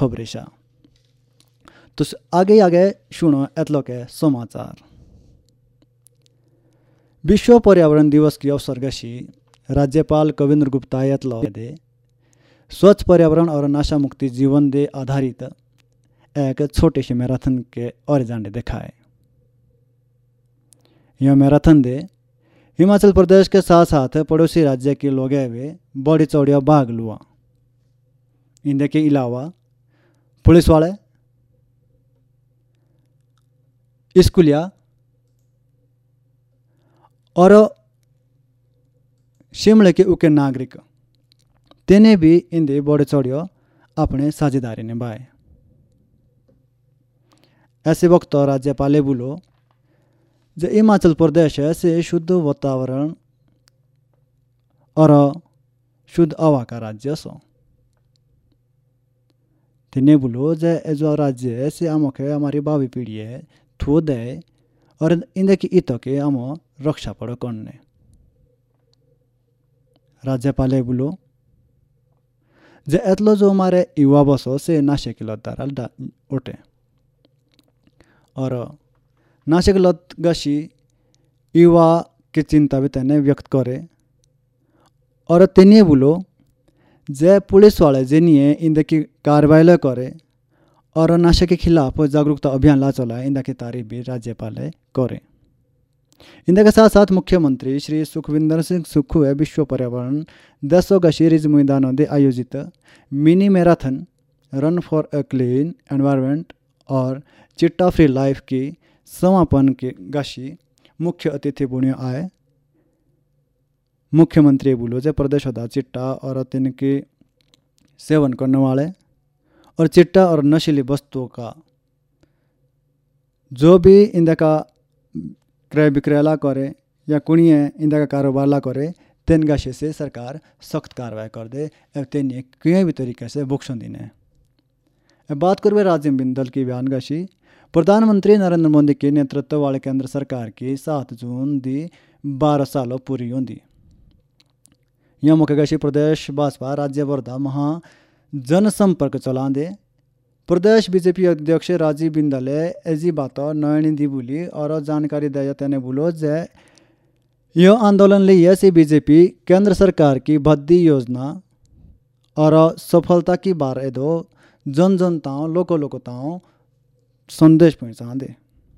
खबरें शा। तो आगे सुनो एतलो के समाचार। विश्व पर्यावरण दिवस के अवसर गशी राज्यपाल कविंद्र गुप्ता एतलो दे स्वच्छ पर्यावरण और नशा मुक्ति जीवन दे आधारित एक छोटे से मैराथन के और जाने दिखाए। यह मैराथन दे हिमाचल प्रदेश के साथ साथ पड़ोसी राज्य के लोग बड़ी चौड़िया भाग लुआ। इनके के अलावा पुलिस वाले, स्कूलिया और शिमले के उके नागरिक तेने भी इंदे बड़े चौड़िया अपने साझेदारी निभाए। ऐसे वक्त राज्यपाल बोलो जो हिमाचल प्रदेश से शुद्ध वातावरण और शुद्ध हवा का राज्य सो। तिने बोलो जो राज्य से आमके हमारी भावी पीढ़ी है थो दे और इनके हित के हम रक्षा पड़ो करने। राज्यपाल बोलो जो एतलो जो हमारे युवा बसो से नशे की लत दारा उठे और नशे की लत गशी युवा की चिंता भी तेने व्यक्त करे। और तेने बोलो जे पुलिस वाले जिन्हें इनकी कार्रवाई करे और नशे के खिलाफ जागरूकता अभियान ला चलाए इनकी तारीफ भी राज्यपाल करे। इनके साथ साथ मुख्यमंत्री श्री सुखविंदर सिंह सुक्खू विश्व पर्यावरण दसों गशी रिज मैदानों दे आयोजित mini marathon run for a clean environment और चिट्टा फ्री लाइफ की समापन के गशी मुख्य अतिथि बुनिया आए। मुख्यमंत्री बोलो जो प्रदेश होता चिट्टा और तिनके सेवन करने वाले और चिट्टा और नशीली वस्तुओं का जो भी इनका क्रय विक्रय ला करे या कुणिए इनका कारोबार ला करे तेन गशी से सरकार सख्त कार्रवाई कर दे। तेन कहीं भी तरीके से भुगतान देने। बात करवे राजीव बिंदल की बयान गशी प्रधानमंत्री नरेंद्र मोदी के नेतृत्व वाले केंद्र सरकार की 7 जून दी 12 सालों पूरी होंगी। यह मुख्य गशी प्रदेश भाजपा राज्य वर्धा महा जनसंपर्क चला दे। प्रदेश बीजेपी अध्यक्ष राजीव बिंदल ऐसी बात नयनी दी बोली और जानकारी दिया तेने बोलो जे यह आंदोलन लिए से बीजेपी केंद्र सरकार की भद्दी योजना और सफलता की बार दो जन जनताओं लोकोताओं संदेश पहुँचा दे।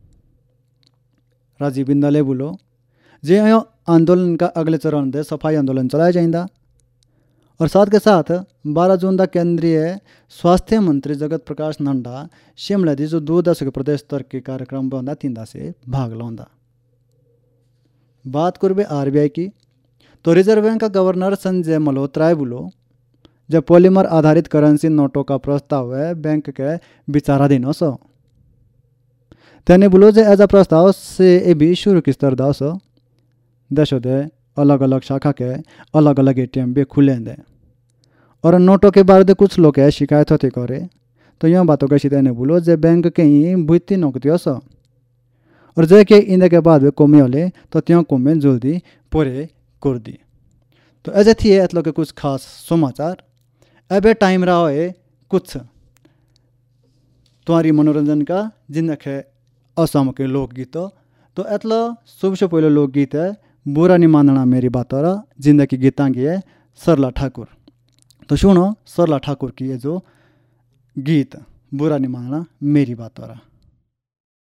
राजीव बिंदल बोलो जे आंदोलन का अगले चरण दे सफाई आंदोलन चलाया जाएगा और साथ के साथ 12 जून का केंद्रीय स्वास्थ्य मंत्री जगत प्रकाश नड्डा शिमला दी जो 2 दशक प्रदेश स्तर के कार्यक्रम बंदा 3 से भाग लौंदा। बात करबे आरबीआई की तो रिजर्व बैंक का गवर्नर संजय मल्होत्रा बोलो जब पॉलीमर आधारित करेंसी नोटों का प्रस्ताव है बैंक के विचाराधीन हो सो। तेने बोलो जे एज प्रस्ताव से ए भी शुरू की स्तर दाओ सो देशों दे अलग अलग शाखा के अलग अलग एटीएम भी खुले दे और नोटों के बारे में कुछ लोग शिकायत होती करे तो यह बातों का सीधे बोलो जे बैंक के ही बुद्धि नौकती हो सो और जे के इन के बाद कमी होले तो त्यों कमे जल्दी पूरे कर दी। तो ऐसे थी एतलो के कुछ खास समाचार। अब टाइम रहा है कुछ तुम्हारी मनोरंजन का जिनके असम के लोकगीत। तो एतलो शुभ से पहले लोकगीत है बुरा नहीं मानना मेरी बात और जिंदगी गीतांगी है सरला ठाकुर। तो सुनो सरला ठाकुर की ये जो गीत बुरा नहीं मानना मेरी बात और।